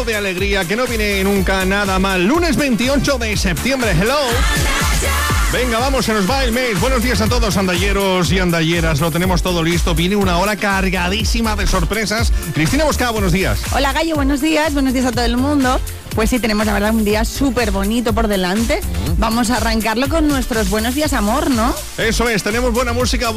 de alegría, que no viene nunca nada mal. Lunes 28 de septiembre, hello. Venga, vamos, se nos va el mes. Buenos días a todos, andalleros y andalleras. Lo tenemos todo listo. Viene una hora cargadísima de sorpresas. Cristina Bosca, buenos días. Hola, Gallo, buenos días. Buenos días a todo el mundo. Pues sí, tenemos la verdad un día súper bonito por delante. Vamos a arrancarlo con nuestros buenos días, amor, ¿no? Eso es, tenemos buena música.